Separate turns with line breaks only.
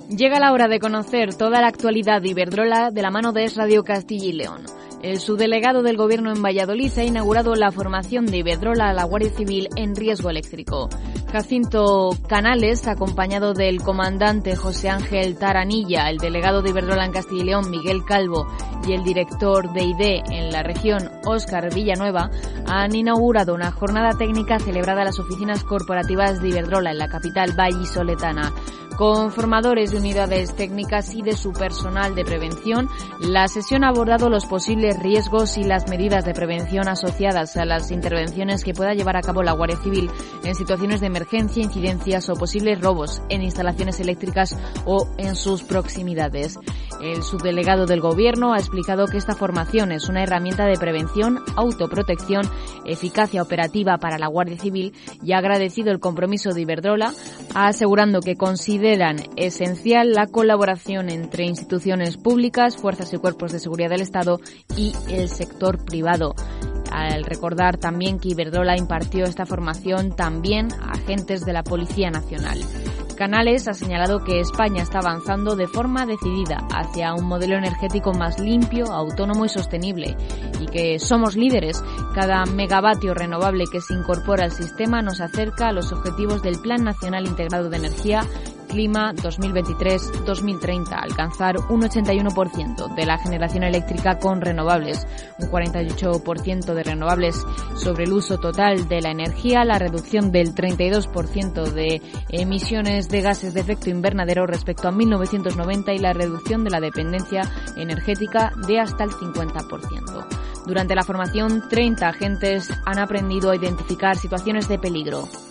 Llega la hora de conocer toda la actualidad de Iberdrola de la mano de Es Radio Castilla y León. El subdelegado del Gobierno en Valladolid ha inaugurado la formación de Iberdrola a la Guardia Civil en riesgo eléctrico. Jacinto Canales, acompañado del comandante José Ángel Taranilla, el delegado de Iberdrola en Castilla y León, Miguel Calvo, y el director de ID en la región, Óscar Villanueva, han inaugurado una jornada técnica celebrada en las oficinas corporativas de Iberdrola en la capital vallisoletana. Con formadores de unidades técnicas y de su personal de prevención, la sesión ha abordado los posibles riesgos y las medidas de prevención asociadas a las intervenciones que pueda llevar a cabo la Guardia Civil en situaciones de emergencia, incidencias o posibles robos en instalaciones eléctricas o en sus proximidades. El subdelegado del Gobierno ha explicado que esta formación es una herramienta de prevención, autoprotección, eficacia operativa para la Guardia Civil y ha agradecido el compromiso de Iberdrola, asegurando que consideran esencial la colaboración entre instituciones públicas, fuerzas y cuerpos de seguridad del Estado y el sector privado. Al recordar también que Iberdrola impartió esta formación también a agentes de la Policía Nacional. Canales ha señalado que España está avanzando de forma decidida hacia un modelo energético más limpio, autónomo y sostenible y que somos líderes. Cada megavatio renovable que se incorpora al sistema nos acerca a los objetivos del Plan Nacional Integrado de Energía Clima 2023-2030, alcanzar un 81% de la generación eléctrica con renovables, un 48% de renovables sobre el uso total de la energía, la reducción del 32% de emisiones de gases de efecto invernadero respecto a 1990 y la reducción de la dependencia energética de hasta el 50%. Durante la formación, 30 agentes han aprendido a identificar situaciones de peligro.